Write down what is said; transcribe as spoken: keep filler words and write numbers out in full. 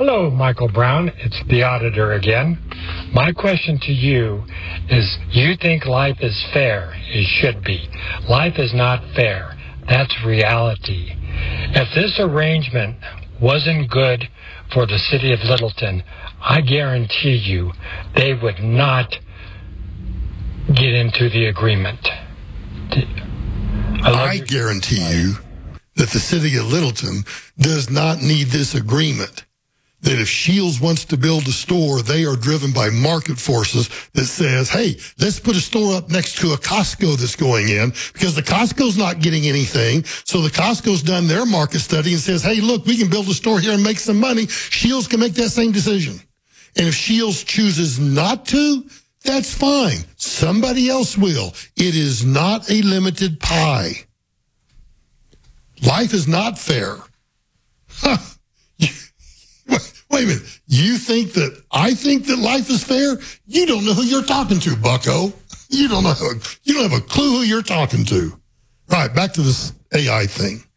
Hello, Michael Brown. It's the auditor again. My question to you is, you think life is fair? It should be. Life is not fair. That's reality. If this arrangement wasn't good for the city of Littleton, I guarantee you they would not get into the agreement. I, I guarantee you that the city of Littleton does not need this agreement. That if Shields wants to build a store, they are driven by market forces that says, hey, let's put a store up next to a Costco that's going in, because the Costco's not getting anything. So the Costco's done their market study and says, hey, look, we can build a store here and make some money. Shields can make that same decision. And if Shields chooses not to, that's fine. Somebody else will. It is not a limited pie. Life is not fair. Huh. Wait a minute. You think that I think that life is fair? You don't know who you're talking to, bucko. You don't know. You don't have a clue who you're talking to. All right, back to this A I thing.